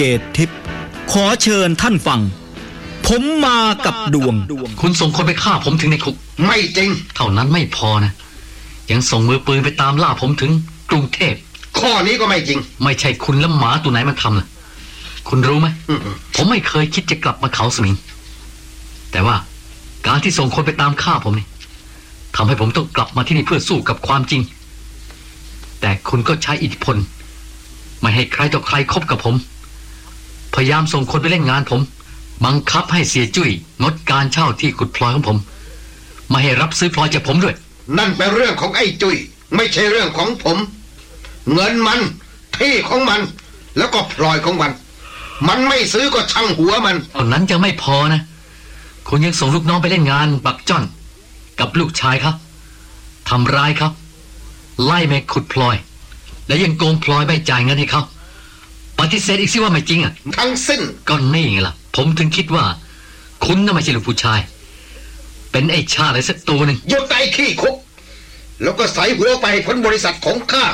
กตทิพย์ขอเชิญท่านฟังผมมากับดวงคุณส่งคนไปฆ่าผมถึงในคุกไม่จริงเท่านั้นไม่พอนะยังส่งมือปืนไปตามล่าผมถึงกรุงเทพข้อนี้ก็ไม่จริงไม่ใช่คุณและหมาตัวไหนมันทำล่ะคุณรู้ไหมผมไม่เคยคิดจะกลับมาเขาสมิงแต่ว่าการที่ส่งคนไปตามฆ่าผมนี่ทำให้ผมต้องกลับมาที่นี่เพื่อสู้กับความจริงแต่คุณก็ใช้อิทธิพลไม่ให้ใครต่อใครคบกับผมพยายามส่งคนไปเล่นงานผมบังคับให้เสียจุ้ยงดการเช่าที่ขุดพลอยของผมไม่ให้รับซื้อพลอยจากผมด้วยนั่นเป็นเรื่องของไอ้จุ้ยไม่ใช่เรื่องของผมเงินมันที่ของมันแล้วก็พลอยของมันไม่ซื้อก็ช่างหัวมันตอนนั้นยังไม่พอนะคุณยังส่งลูกน้องไปเล่นงานบักจ้อนกับลูกชายครับทำร้ายครับไล่แม่ขุดพลอยและยังโกงพลอยไม่จ่ายเงินให้เขาปฏิเสธอีกสิว่าไม่จริงอ่ะทั้งสิ้นก็นี่ไงล่ะผมถึงคิดว่าคุณน่ะไม่ใช่ลูกผู้ชายเป็นไอ้ชาอะไรสักตัวหนึ่งหยุดไอ้ขี้คุกแล้วก็ใส่หัวไปพ้นบริษัทของข้า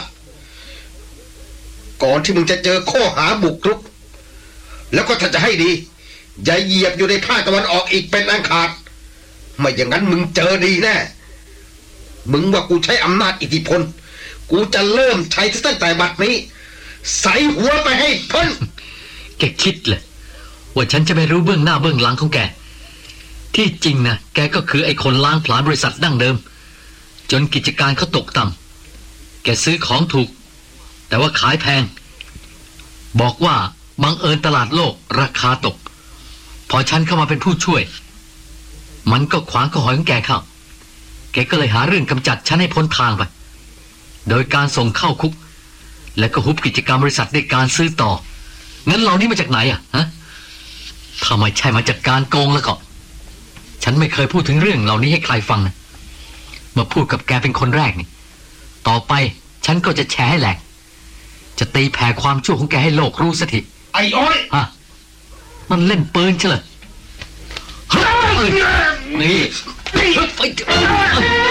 ก่อนที่มึงจะเจอข้อหาบุกรุกแล้วก็ถ้าจะให้ดีอย่าเหยียบอยู่ในภาคตะวันออกอีกเป็นอันขาดไม่อย่างนั้นมึงเจอดีแน่มึงว่ากูใช้อำนาจอิทธิพลกูจะเริ่มใช้ตั้งแต่บัดนี้ใส่หัวไปให้พ้นแกคิดเลยว่าฉันจะไม่รู้เบื้องหน้าเบื้องหลังของแกที่จริงนะแกก็คือไอ้คนล้างผลาญบริษัทดั้งเดิมจนกิจการเขาตกต่ำแกซื้อของถูกแต่ว่าขายแพงบอกว่าบังเอิญตลาดโลกราคาตกพอฉันเข้ามาเป็นผู้ช่วยมันก็ขวางกระหอยของแกเข้าแกก็เลยหาเรื่องกำจัดฉันให้พ้นทางไปโดยการส่งเข้าคุกและก็ฮุบกิจการบริษัทด้วยการซื้อต่องั้นเหล่านี้มาจากไหนอ่ะฮะถ้าไม่ใช่มาจากการโกงแล้วก็ฉันไม่เคยพูดถึงเรื่องเหล่านี้ให้ใครฟังนะมาพูดกับแกเป็นคนแรกนี่ต่อไปฉันก็จะแชร์ให้แหลกจะตีแผ่ความชั่วของแกให้โลกรู้สักทีไอ้อ้อยฮะมันเล่นปืนใช่เหรอนี่